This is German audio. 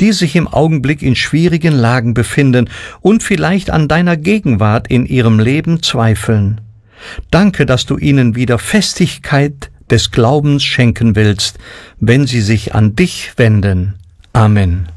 die sich im Augenblick in schwierigen Lagen befinden und vielleicht an deiner Gegenwart in ihrem Leben zweifeln. Danke, dass du ihnen wieder Festigkeit des Glaubens schenken willst, wenn sie sich an dich wenden. Amen.